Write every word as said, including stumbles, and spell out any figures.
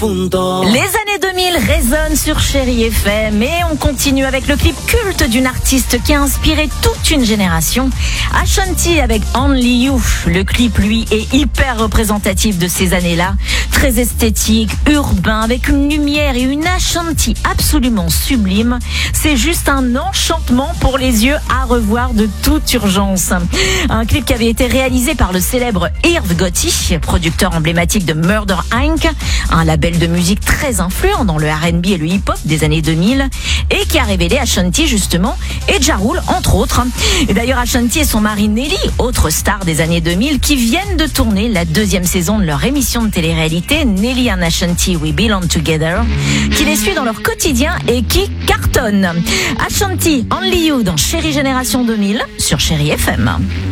profundo. Les années deux mille résonnent sur Chérie F M et on continue avec le clip culte d'une artiste qui a inspiré toute une génération. Ashanti avec Only You. Le clip, lui, est hyper représentatif de ces années-là. Très esthétique, urbain, avec une lumière et une Ashanti absolument sublime. C'est juste un enchantement pour les yeux à revoir de toute urgence. Un clip qui avait été réalisé par le célèbre Irv Gotti, producteur emblématique de Murder Incorporated, un label de musique très influent dans le R and B et le hip-hop des années deux mille, et qui a révélé Ashanti justement, et Ja Rule entre autres. Et d'ailleurs Ashanti et son mari Nelly, autre star des années deux mille, qui viennent de tourner la deuxième saison de leur émission de télé-réalité Nelly and Ashanti We Belong Together, qui les suit dans leur quotidien et qui cartonne. Ashanti, Only You dans Chérie Génération deux mille sur Chérie F M.